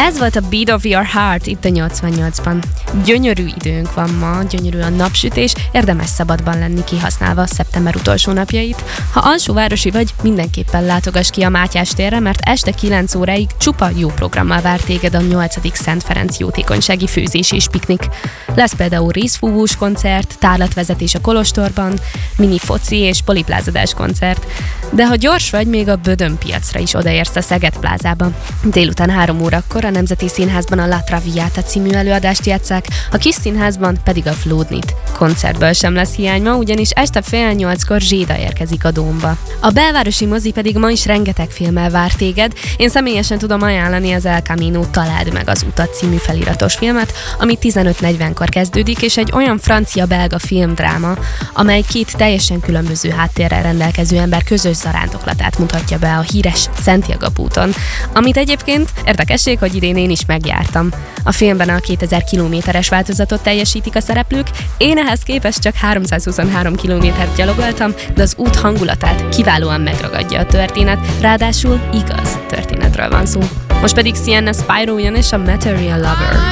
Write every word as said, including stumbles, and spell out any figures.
Ez volt a Beat of Your Heart itt a nyolcvannyolcban. Gyönyörű időnk van ma, gyönyörű a napsütés, érdemes szabadban lenni kihasználva szeptember utolsó napjait. Ha alsóvárosi vagy, mindenképpen látogass ki a Mátyás térre, mert este kilenc óráig csupa jó programmal vár téged a nyolcadik Szent Ferenc jótékonysági főzés és piknik. Lesz például részfúvós koncert, tárlatvezetés a Kolostorban, mini foci és poliplázadás koncert. De ha gyors vagy, még a Bödön piacra is odaérsz a Szeged plázába. Délután három órakor a Nemzeti Színházban a La Traviata című előadást játsszák, a Kis Színházban pedig a Flódnit. Koncertből sem lesz hiány ma, ugyanis este fél nyolckor Zséda érkezik a Dómba. A belvárosi mozi pedig ma is rengeteg filmmel vár téged. Én személyesen tudom ajánlani az El Camino Találd meg az utat című feliratos filmet, ami tizenöt negyvenkor kezdődik, és egy olyan francia-belga filmdráma, amely két teljesen különböző háttérrel rendelkező ember közös zarándoklatát mutatja be a híres Szent-Jakab úton, amit egyébként érdekesség, hogy idén én is megjártam. A filmben a kétezer kilométeres változatot teljesítik a szereplők, én ehhez képest csak háromszázhuszonhárom kilométert gyalogoltam, de az út hangulatát kiválóan megragadja a történet, ráadásul igaz történetről van szó. Most pedig Sienna Spyro jön és a Material Lover.